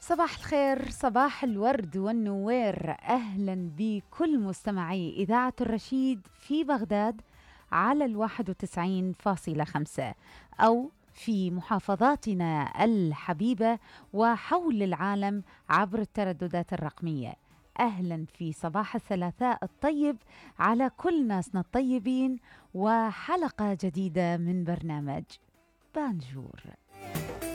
صباح الخير، صباح الورد والنوير. أهلا بكل مستمعي إذاعة الرشيد في بغداد على 91.5 أو في محافظاتنا الحبيبة وحول العالم عبر الترددات الرقمية. أهلا في صباح الثلاثاء الطيب على كل ناسنا الطيبين، وحلقة جديدة من برنامج بانجور.